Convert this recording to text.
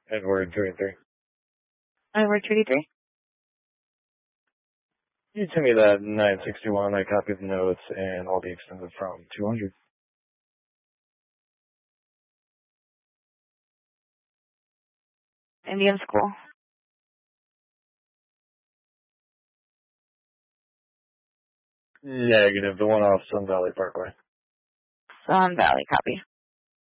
Edward 33. Edward 33. You send me that 961. I copied the notes and all the extended from 200. Indian School. Negative. The one off Sun Valley Parkway. Sun Valley, copy.